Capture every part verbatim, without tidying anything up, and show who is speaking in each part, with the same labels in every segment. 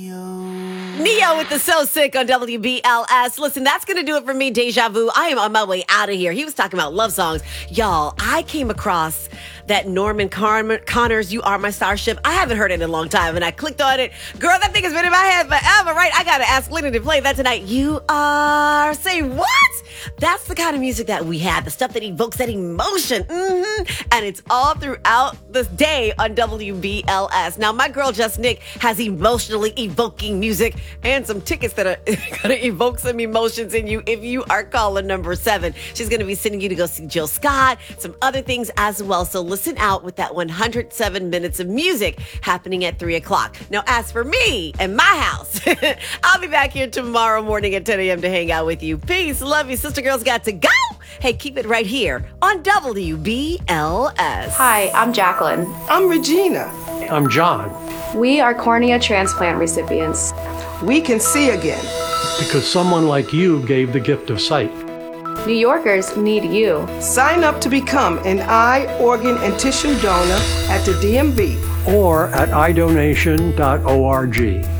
Speaker 1: Neo with the So Sick on W B L S. Listen, that's going to do it for me, Deja Vu. I am on my way out of here. He was talking about love songs. Y'all, I came across that Norman Con- Connors, You Are My Starship. I haven't heard it in a long time, and I clicked on it. Girl, that thing has been in my head forever, right? I got to ask Lenny to play that tonight. You are... Say what? That's the kind of music that we have, the stuff that evokes that emotion. Mm-hmm. And it's all throughout the day on W B L S. Now, my girl, Just Nick, has emotionally evoking music and some tickets that are going to evoke some emotions in you if you are caller number seven. She's going to be sending you to go see Jill Scott, some other things as well. So listen out with that one hundred seven minutes of music happening at three o'clock. Now, as for me and my house, I'll be back here tomorrow morning at ten a.m. to hang out with you. Peace. Love you. Sister Girls got to go. Hey, keep it right here on W B L S.
Speaker 2: Hi, I'm Jacqueline.
Speaker 3: I'm Regina.
Speaker 4: I'm John.
Speaker 2: We are cornea transplant recipients.
Speaker 3: We can see again.
Speaker 4: Because someone like you gave the gift of sight.
Speaker 2: New Yorkers need you.
Speaker 3: Sign up to become an eye, organ, and tissue donor at the D M V.
Speaker 4: Or at i donation dot org.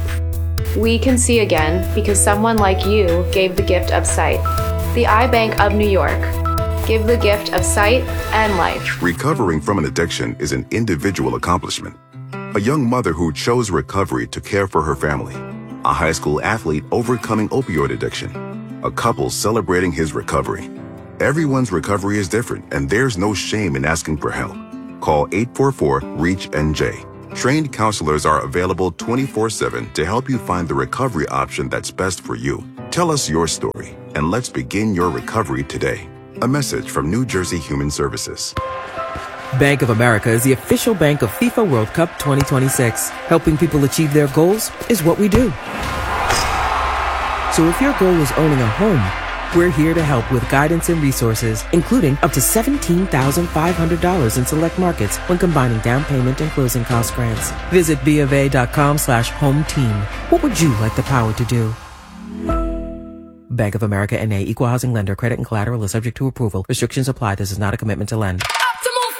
Speaker 2: We can see again because someone like you gave the gift of sight. The Eye Bank of New York. Give the gift of sight and life.
Speaker 5: Recovering from an addiction is an individual accomplishment. A young mother who chose recovery to care for her family. A high school athlete overcoming opioid addiction. A couple celebrating his recovery. Everyone's recovery is different, and there's no shame in asking for help. Call eight four four, REACH N J. Trained counselors are available twenty-four seven to help you find the recovery option that's best for you. Tell us your story, and let's begin your recovery today. A message from New Jersey Human Services.
Speaker 6: Bank of America is the official bank of FIFA World Cup twenty twenty-six. Helping people achieve their goals is what we do. So if your goal is owning a home, we're here to help with guidance and resources, including up to seventeen thousand five hundred dollars in select markets when combining down payment and closing cost grants. Visit bofa.com slash home team. What would you like the power to do? Bank of America N A, Equal Housing Lender. Credit and collateral is subject to approval. Restrictions apply. This is not a commitment to lend.